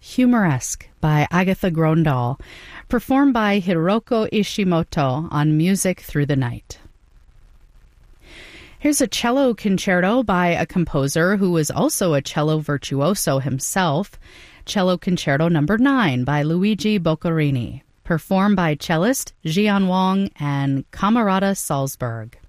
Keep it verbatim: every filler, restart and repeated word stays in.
Humoresque by Agatha Grondal, performed by Hiroko Ishimoto on Music Through the Night. Here's a cello concerto by a composer who was also a cello virtuoso himself, Cello Concerto Number nine by Luigi Boccherini, performed by cellist Jian Wang and Camerata Salzburg.